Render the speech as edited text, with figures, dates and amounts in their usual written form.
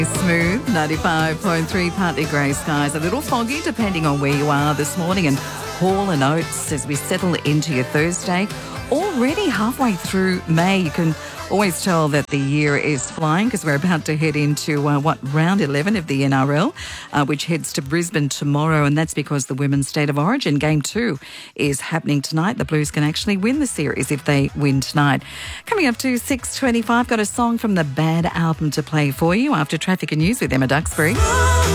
Smooth, 95.3, partly grey skies. A little foggy depending on where you are this morning, and Hall and Oates as we settle into your Thursday. Already halfway through May, you can always tell that the year is flying because we're about to head into round 11 of the NRL, which heads to Brisbane tomorrow, and that's because the Women's State of Origin Game 2 is happening tonight. The Blues can actually win the series if they win tonight. Coming up to 6:25, got a song from the Bad album to play for you after Traffic and News with Emma Duxbury.